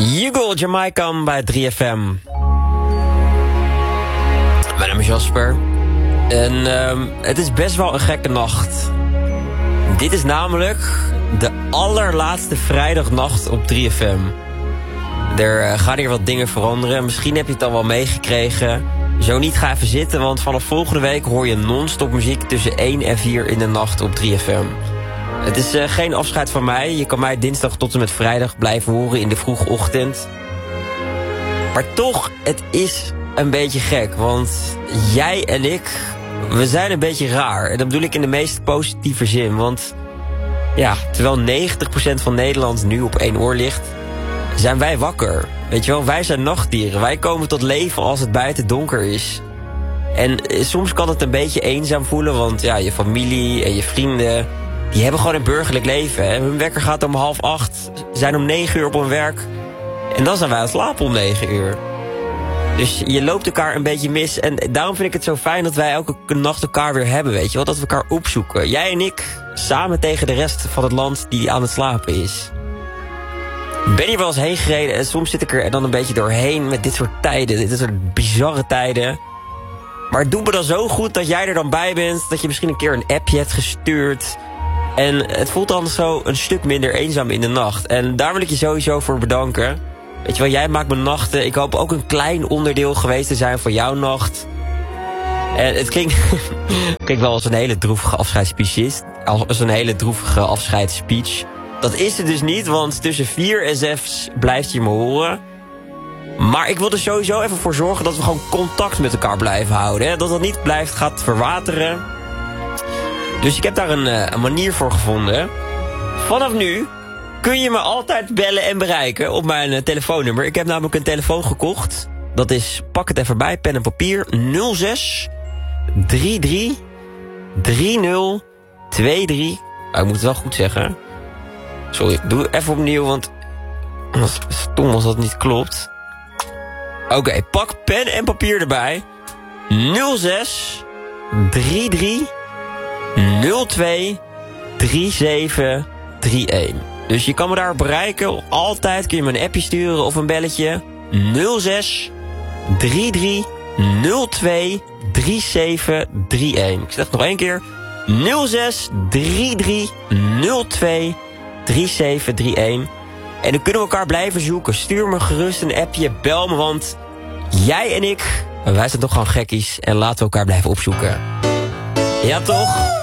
Hugo Jamaican bij 3FM. Mijn naam is Jasper. En het is best wel een gekke nacht. Dit is namelijk de allerlaatste vrijdagnacht op 3FM. Er gaan hier wat dingen veranderen. Misschien heb je het al wel meegekregen. Zo niet, ga even zitten, want vanaf volgende week hoor je non-stop muziek tussen 1 en 4 in de nacht op 3FM. Het is geen afscheid van mij. Je kan mij dinsdag tot en met vrijdag blijven horen in de vroege ochtend. Maar toch, het is een beetje gek. Want jij en ik, we zijn een beetje raar. En dat bedoel ik in de meest positieve zin. Want ja, terwijl 90% van Nederland nu op één oor ligt, zijn wij wakker. Weet je wel, wij zijn nachtdieren. Wij komen tot leven als het buiten donker is. En soms kan het een beetje eenzaam voelen. Want ja, je familie en je vrienden, die hebben gewoon een burgerlijk leven. Hè? Hun wekker gaat om 7:30, zijn om 9 uur op hun werk. En dan zijn wij aan het slapen om 9 uur. Dus je loopt elkaar een beetje mis. En daarom vind ik het zo fijn dat wij elke nacht elkaar weer hebben, weet je wel. Dat we elkaar opzoeken. Jij en ik, samen tegen de rest van het land die aan het slapen is. Ik ben hier wel eens heen gereden en soms zit ik er dan een beetje doorheen met dit soort tijden. Dit soort bizarre tijden. Maar het doet me dan zo goed dat jij er dan bij bent. Dat je misschien een keer een appje hebt gestuurd. En het voelt dan zo een stuk minder eenzaam in de nacht. En daar wil ik je sowieso voor bedanken. Weet je wel, jij maakt mijn nachten. Ik hoop ook een klein onderdeel geweest te zijn van jouw nacht. En het klinkt wel als een hele droevige afscheidsspeech. Dat is het dus niet, want tussen 4 en 6 blijft je me horen. Maar ik wil er sowieso even voor zorgen dat we gewoon contact met elkaar blijven houden. Hè? Dat dat niet gaat verwateren. Dus ik heb daar een manier voor gevonden. Vanaf nu kun je me altijd bellen en bereiken op mijn telefoonnummer. Ik heb namelijk een telefoon gekocht. Dat is, pak het even bij, pen en papier. 06 33 30 23. Ik moet het wel goed zeggen. Sorry, doe even opnieuw, want stom als dat niet klopt. Oké, pak pen en papier erbij. 06 33 02 37 31. Dus je kan me daar bereiken. Altijd kun je me een appje sturen of een belletje. 06 33 02 37 31. Ik zeg het nog één keer. 06 33 02 3731. En dan kunnen we elkaar blijven zoeken. Stuur me gerust een appje, bel me, want jij en ik, wij zijn toch gewoon gekkies. En laten we elkaar blijven opzoeken. Ja toch?